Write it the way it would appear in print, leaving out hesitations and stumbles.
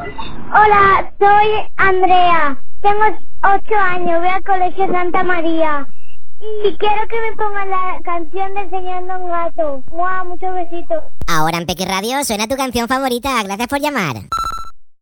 Hola, soy Andrea. Tengo 8 años, voy al colegio Santa María. Y quiero que me pongan la canción de Enseñando a un gato. ¡Mua! Muchos besitos. Ahora en Peque Radio suena tu canción favorita. Gracias por llamar.